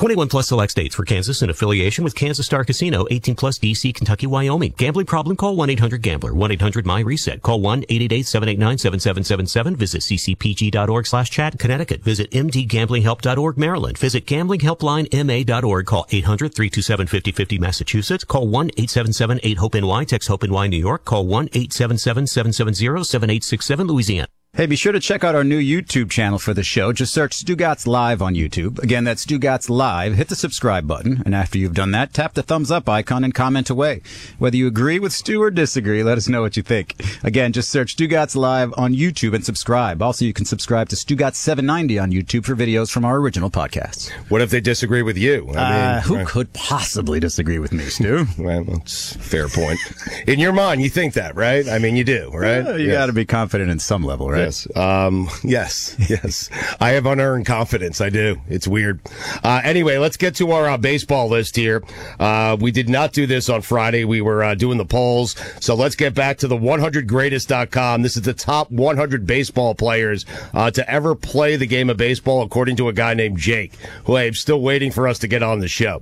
21 plus select states. For Kansas in affiliation with Kansas Star Casino. 18 plus DC, Kentucky, Wyoming. Gambling problem? Call 1-800-GAMBLER. 1-800-MY-RESET. Call 1-888-789-7777. Visit ccpg.org/chat. Connecticut. Visit mdgamblinghelp.org. Maryland. Visit gamblinghelplinema.org. Call 800-327-5050. Massachusetts. Call 1-877-8-HOPE-NY. Text HOPE-NY New York. Call 1-877-770-7867 Louisiana. Hey, be sure to check out our new YouTube channel for the show. Just search Stugotz Live on YouTube. Again, that's Stugotz Live. Hit the subscribe button, and after you've done that, tap the thumbs up icon and comment away. Whether you agree with Stu or disagree, let us know what you think. Again, just search Stugotz Live on YouTube and subscribe. Also, you can subscribe to Stugotz 790 on YouTube for videos from our original podcasts. What if they disagree with you? Who could possibly disagree with me, Stu? Well, that's a fair point. In your mind, you think that, right? I mean, you do, right? You got to be confident in some level, right? Yes. Yes. I have unearned confidence. I do. It's weird. Anyway, let's get to our baseball list here. We did not do this on Friday. We were doing the polls. So let's get back to the 100greatest.com. This is the top 100 baseball players to ever play the game of baseball, according to a guy named Jake, who I'm still waiting for us to get on the show.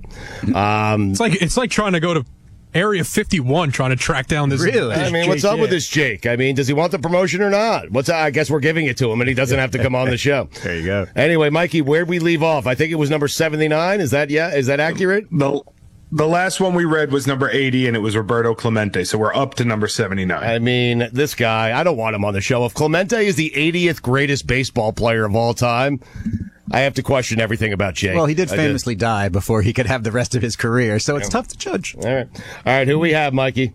It's like trying to go to Area 51 trying to track down this. Really? I mean, what's up with this Jake? I mean, does he want the promotion or not? I guess we're giving it to him, and he doesn't have to come on the show. There you go. Anyway, Mikey, where'd we leave off? I think it was number 79. Is that accurate? The last one we read was number 80, and it was Roberto Clemente, so we're up to number 79. I mean, this guy, I don't want him on the show. If Clemente is the 80th greatest baseball player of all time, I have to question everything about Jake. Well, he did famously die before he could have the rest of his career, so it's tough to judge. All right, who we have, Mikey?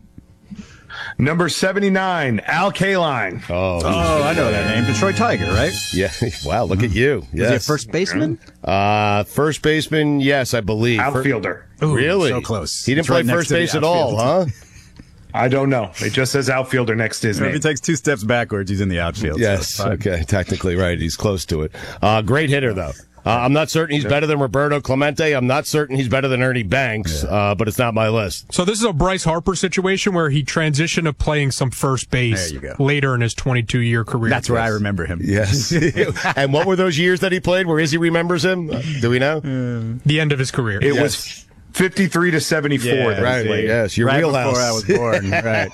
Number 79, Al Kaline. Oh, I know that name. Detroit Tiger, right? Yeah. Wow, look at you. Yes. Was he a first baseman? First baseman, yes, I believe. Outfielder. Ooh, really? So close. He didn't play first base at all, huh? I don't know. It just says outfielder next to his name. If he takes 2 steps backwards, he's in the outfield. Yes. So okay. Technically, right. He's close to it. Great hitter, though. I'm not certain he's better than Roberto Clemente. I'm not certain he's better than Ernie Banks, but it's not my list. So this is a Bryce Harper situation where he transitioned to playing some first base later in his 22-year career. That's where I remember him. Yes. And what were those years that he played where Izzy remembers him? Do we know? The end of his career. It was 53 to 74. Right. Yes. Your right wheelhouse. Before I was born.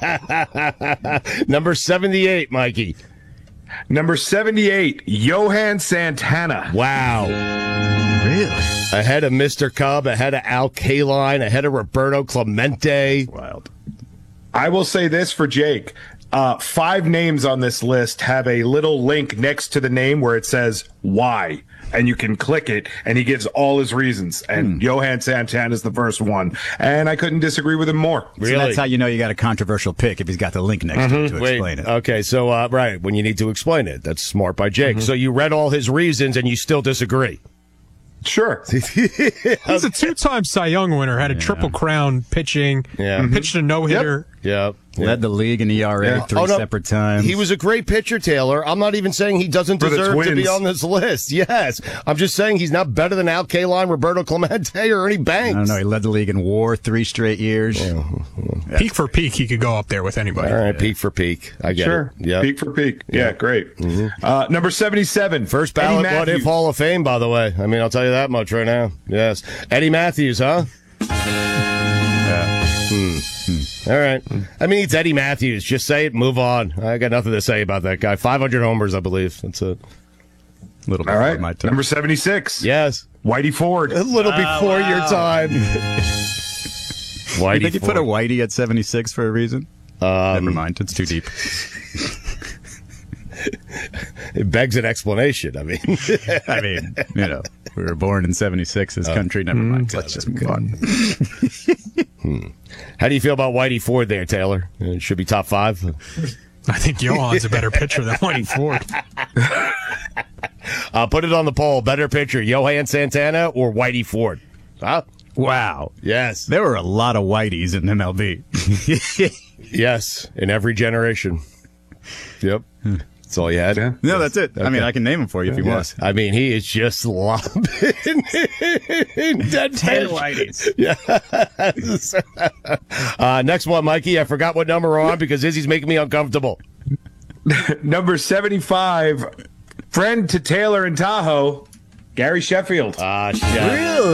Right. Number 78, Mikey. Number 78, Johan Santana. Wow. Really? Ahead of Mr. Cub, ahead of Al Kaline, ahead of Roberto Clemente. Wild. I will say this for Jake. 5 names on this list have a little link next to the name where it says why, and you can click it, and he gives all his reasons. And Johan Santana is the first one, and I couldn't disagree with him more. Really? So that's how you know you got a controversial pick, if he's got the link next to it to explain it. Okay, so right, when you need to explain it. That's smart by Jake. So you read all his reasons and you still disagree. Sure. He's a 2-time Cy Young winner, had a triple crown pitching, pitched a no-hitter. Yep. Led the league in ERA 3 separate times. He was a great pitcher, Taylor. I'm not even saying he doesn't deserve to be on this list. Yes. I'm just saying he's not better than Al Kaline, Roberto Clemente, or Ernie Banks. I don't know. He led the league in WAR 3 straight years. Peak for peak, he could go up there with anybody. All right, peak for peak. I get it. Yep. Peak for peak. Yeah, great. Number 77. First ballot What If Hall of Fame, by the way. I mean, I'll tell you that much right now. Yes. Eddie Matthews, huh? All right. I mean, it's Eddie Matthews. Just say it, move on. I got nothing to say about that guy. 500 homers, I believe. That's it. A little bit All right. my time. Number 76. Yes. Whitey Ford. A little before your time. Whitey You think you put a Whitey at 76 for a reason? Never mind. It's too deep. It begs an explanation. I mean, we were born in 76. This country. Never mind. Let's just move on. How do you feel about Whitey Ford there, Taylor? It should be top 5. I think Johan's a better pitcher than Whitey Ford. Put it on the poll. Better pitcher, Johan Santana or Whitey Ford? Huh? Wow. Yes. There were a lot of Whiteys in MLB. Yes, in every generation. Yep. That's all you had? Yeah. No, that's it. Okay. I mean, I can name them for you if you want. I mean, he is just lobbing dead 10 fish. Whiteys. Yeah. Next one, Mikey. I forgot what number we're on because Izzy's making me uncomfortable. Number 75, friend to Taylor and Tahoe, Gary Sheffield. Shit. Really?